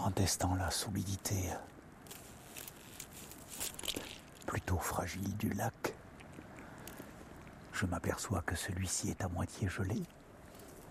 En testant la solidité plutôt fragile du lac, je m'aperçois que celui-ci est à moitié gelé.